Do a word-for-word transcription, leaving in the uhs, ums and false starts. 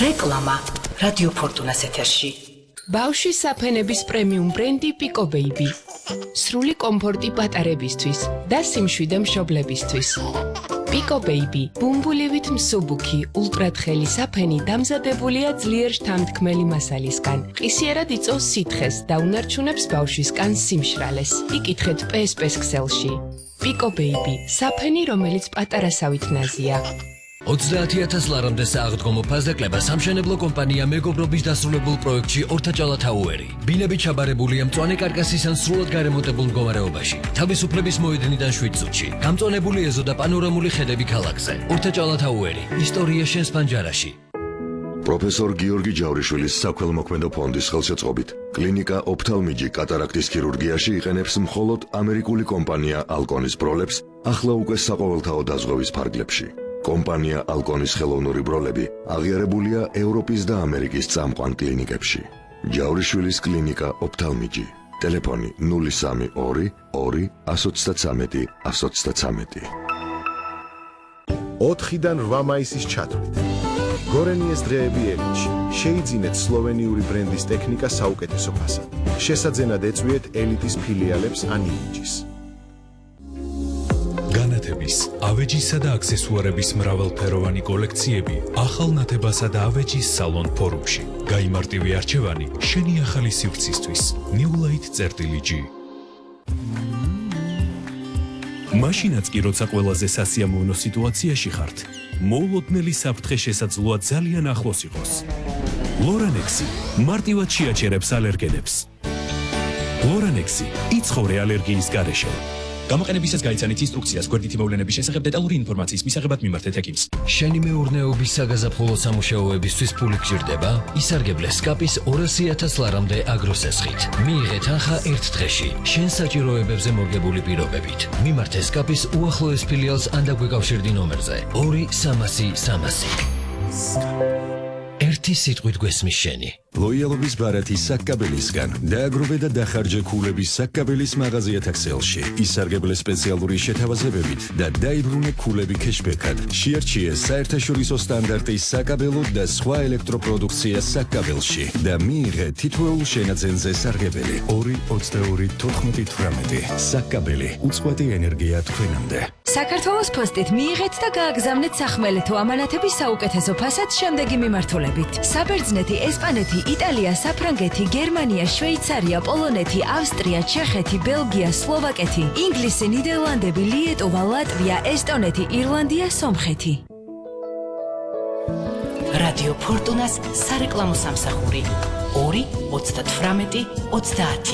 რეკლამა რადიო ფორტუნას ეთერში. ბავშვის საფენების პრემიუმ ბრენდი Pico Baby. სრული კომფორტი პატარებისთვის და სიმშვიდე მშობლებისთვის. Pico Baby, ბუმბულივით მსუბუქი, ულტრათხელი საფენი დამზადებულია ძლიერ შთამთქმელი მასალისგან. ყისიერად იწვევს სითხეს და უნარჩუნებს ბავშვის კანს სიმშრალეს. იკითხეთ პე ეს პე-ს ქსელში. Pico Baby, საფენი, რომელიც პატარასავით ნაზია. ოცდაათი ათას ლარამდე სააღდგომო ფასდაკლება სამშენებლო კომპანია მეგობრობის დასრულებულ პროექტში ორთაჭალათაუერი. ბინები ჩაბარებულია მწვანე კარკასის ან სრულად გარემონტებულ მდგომარეობაში. თავისუფლების მოედნიდან შვიდ წუთში. გამწვანებული ეზო და პანორამული ხედები ქალაქზე. ორთაჭალათაუერი. ისტორია შენს პანჯარაში. პროფესორ გიორგი ჯავრიშვილის საქველმოქმედო ფონდის ხელშეწყობით კლინიკა ოფთალმიჯი კატარაქტის ქირურგიაში იყენებს მხოლოდ ამერიკული კომპანია ალკონის ბროლებს, ახლა უკვე საყოველთაო დაზღვევის ფარგლებში. კომპანია ალკონის ხელოვნური ბროლები აღიარებულია ევროპის და ამერიკის წამყვან კლინიკებში. ჯავრიშვილის კლინიკა ოფთალმიჯი. ტელეფონი ნული სამი ორი ორი ათს ოცდათრამეტი ათს ოცდათრამეტი. ოთხიდან რვა მაისის ჩათვლით. გორენიეს დღეები ელჩი. შეიძინეთ სლოვენიური ბრენდის ტექნიკა საუკეთესო ფასად. შესაძენად ეწვიეთ ელიტის ფილიალებს ან იმიჯის. განათების, ავეჯისა და აქსესუარების მრავალფეროვანი კოლექციები ახალ ნათებასა და ავეჯის სალონ ფორუმში. გაიმარტივი არჩევანი შენი ახალი სივრცისთვის. New Light წერტილი-G. მაშინაც კი როცა ყველაზე სასიამოვნო სიტუაციაში ხართ, მოულოდნელი საფრთხე შესაძლოა ძალიან ახლოს იყოს. ლორანექსი მარტივად შეაჩერებს ალერგენებს. ლორანექსი იცხოვრე ალერგიის გარეშე. გამოყენებისას გაიცანით ინსტრუქციას გვერდითი მოვლენების შესახებ დეტალური ინფორმაციის მისაღებად მიმართეთ ექიმს. შენი მეურნეობის საგაზაფხულო სამუშაოებისთვის ფული გჭირდება? ისარგებლე სკაპის ორასი ათას ლარამდე აგროსესხით. მიიღე თანხა ერთ დღეში, შენ საჭიროებებზე მორგებული პირობებით. მიმართე სკაპის უახლოეს ფილიალს ან დაგვეკავშირდი ნომერზე ორი სამასი სამასი. ერთი სიტყვით გვესმის შენი. ლოიალობის ბარათი საkkაბelისგან დააგროვე და დახარჯე ქულების საkkაბelis მაღაზიათა ქსელში. ისარგებლე სპეციალური შეთავაზებებით და დაიბრუნე ქულები кэშბექად. შეარჩიე საერთაშორისო სტანდარტის საkkabelo და სხვა ელექტროპროდუქცია საkkabelში და მიიღე თითოეულ შენაძენზე სარგებელი. ორი ოცდაორი თოთხმეტი თვრამეტი. საkkabeli უწყვეტი ენერგია თქვენამდე. საქართველოს პოსტით მიიღეთ და გააგზავნეთ სახმელეთო ამანათების საუკეთესო ფასად შემდეგი მიმართულებით. საბერძნეთი, ესპანეთი, იტალია, საფრანგეთი, გერმანია, შვეიცარია, პოლონეთი, ავსტრია, ჩეხეთი, ბელგია, სლოვაკეთი, ინგლისი, ნიდერლანდები, ლიეტუვა, ლატვია, ესტონეთი, ირლანდია, სომხეთი. რადიო ფორტუნას სარეკლამო სამსახური ორი ოცდათვრამეტი ოცდაათი.